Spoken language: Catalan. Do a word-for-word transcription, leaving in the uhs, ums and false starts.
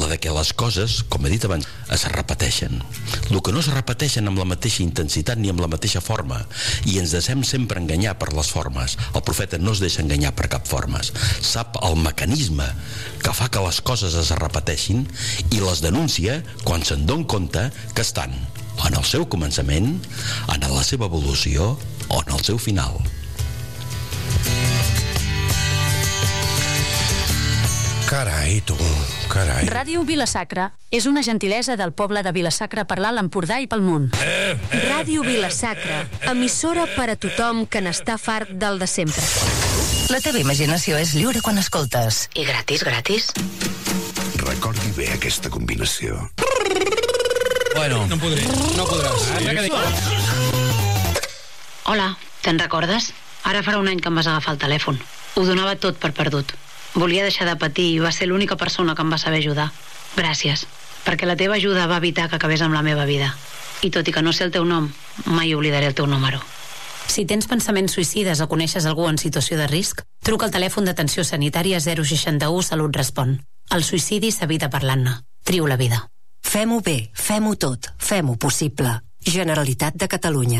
la de que les coses, com he dit abans, es repeteixen. El que no es repeteixen amb la mateixa intensitat ni amb la mateixa forma, i ens deixem sempre enganyar per les formes. El profeta no es deixa enganyar per cap forma. Sap el mecanisme que fa que les coses es repeteixin i les denuncia quan se'n don compte que estan en el seu començament, en la seva evolució o en el seu final. Carai, tu, carai. Ràdio Vila-sacra és una gentilesa del poble de Vila-sacra per l'Alt Empordà i pel món. Eh, eh, Ràdio Vila-sacra, emissora per a tothom que n'està fart del de sempre. La teva imaginació és lliure quan escoltes. I gratis, gratis. Recordi bé aquesta combinació. Bueno, no podré, no podràs. Hola, te'n recordes? Ara farà un any que em vas agafar el telèfon. Ho donava tot per perdut. Volia deixar de patir i va ser l'única persona que em va saber ajudar. Gràcies, perquè la teva ajuda va evitar que acabés amb la meva vida. I tot i que no sé el teu nom, mai oblidaré el teu número. Si tens pensaments suïcides o coneixes algú en situació de risc, truca al telèfon d'atenció sanitària zero seixanta-u Salut Respon. El suïcidi s'evita parlant-ne. Trio la vida. Fem-ho bé, fem-ho tot, fem-ho possible. Generalitat de Catalunya.